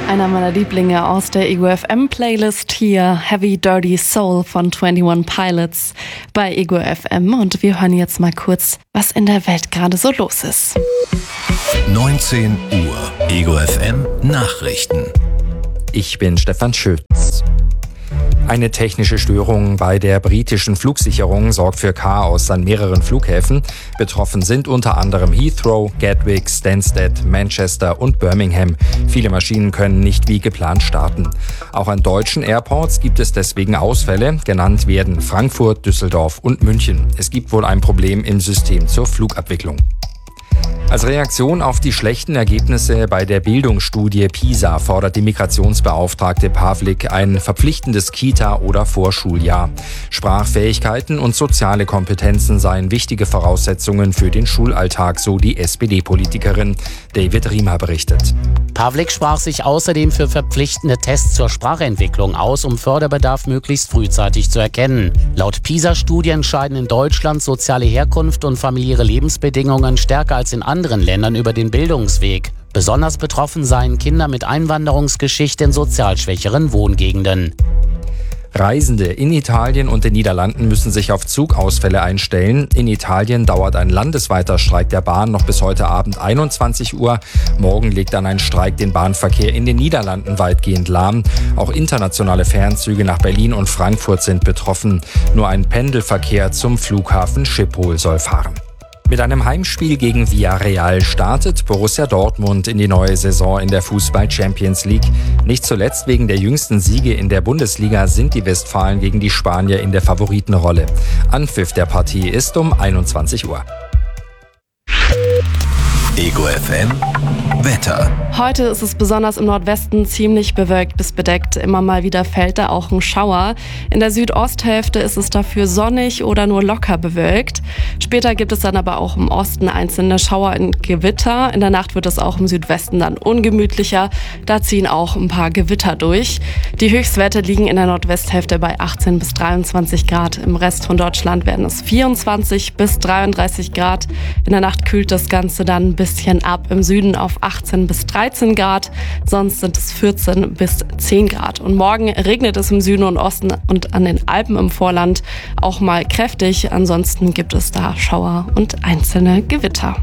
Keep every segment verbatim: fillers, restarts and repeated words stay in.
Einer meiner Lieblinge aus der Ego F M Playlist hier, Heavy Dirty Soul von einundzwanzig Pilots bei Ego F M. Und wir hören jetzt mal kurz, was in der Welt gerade so los ist. neunzehn Uhr, Ego F M Nachrichten. Ich bin Stefan Schütz. Eine technische Störung bei der britischen Flugsicherung sorgt für Chaos an mehreren Flughäfen. Betroffen sind unter anderem Heathrow, Gatwick, Stansted, Manchester und Birmingham. Viele Maschinen können nicht wie geplant starten. Auch an deutschen Airports gibt es deswegen Ausfälle. Genannt werden Frankfurt, Düsseldorf und München. Es gibt wohl ein Problem im System zur Flugabwicklung. Als Reaktion auf die schlechten Ergebnisse bei der Bildungsstudie PISA fordert die Migrationsbeauftragte Pavlik ein verpflichtendes Kita- oder Vorschuljahr. Sprachfähigkeiten und soziale Kompetenzen seien wichtige Voraussetzungen für den Schulalltag, so die S P D-Politikerin. David Riemer berichtet. Pavlik sprach sich außerdem für verpflichtende Tests zur Sprachentwicklung aus, um Förderbedarf möglichst frühzeitig zu erkennen. Laut PISA-Studie entscheiden in Deutschland soziale Herkunft und familiäre Lebensbedingungen stärker als in anderen Ländern über den Bildungsweg. Besonders betroffen seien Kinder mit Einwanderungsgeschichte in sozial schwächeren Wohngegenden. Reisende in Italien und den Niederlanden müssen sich auf Zugausfälle einstellen. In Italien dauert ein landesweiter Streik der Bahn noch bis heute Abend einundzwanzig Uhr. Morgen legt dann ein Streik den Bahnverkehr in den Niederlanden weitgehend lahm. Auch internationale Fernzüge nach Berlin und Frankfurt sind betroffen. Nur ein Pendelverkehr zum Flughafen Schiphol soll fahren. Mit einem Heimspiel gegen Villarreal startet Borussia Dortmund in die neue Saison in der Fußball-Champions League. Nicht zuletzt wegen der jüngsten Siege in der Bundesliga sind die Westfalen gegen die Spanier in der Favoritenrolle. Anpfiff der Partie ist um einundzwanzig Uhr. Ego F M Wetter. Heute ist es besonders im Nordwesten ziemlich bewölkt bis bedeckt. Immer mal wieder fällt da auch ein Schauer. In der Südosthälfte ist es dafür sonnig oder nur locker bewölkt. Später gibt es dann aber auch im Osten einzelne Schauer und Gewitter. In der Nacht wird es auch im Südwesten dann ungemütlicher. Da ziehen auch ein paar Gewitter durch. Die Höchstwerte liegen in der Nordwesthälfte bei achtzehn bis dreiundzwanzig Grad. Im Rest von Deutschland werden es vierundzwanzig bis dreiunddreißig Grad. In der Nacht kühlt das Ganze dann ein bisschen ab. Im Süden auf achtzehn bis dreizehn Grad. Sonst sind es vierzehn bis zehn Grad. Und morgen regnet es im Süden und Osten und an den Alpen im Vorland auch mal kräftig. Ansonsten gibt es da Schauer und einzelne Gewitter.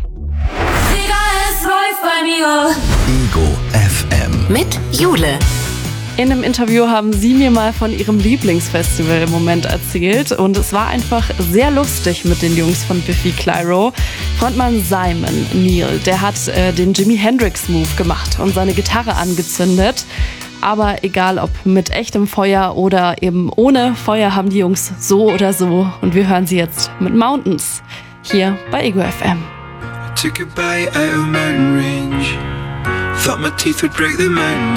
Ego F M mit Jule. In einem Interview haben sie mir mal von ihrem Lieblingsfestival im Moment erzählt und es war einfach sehr lustig mit den Jungs von Biffy Clyro. Frontmann Simon Neil, der hat äh, den Jimi Hendrix Move gemacht und seine Gitarre angezündet. Aber egal ob mit echtem Feuer oder eben ohne Feuer, haben die Jungs so oder so. Und wir hören sie jetzt mit Mountains hier bei Ego F M. Took a bite out of mountain range. Thought my teeth would break the mountain.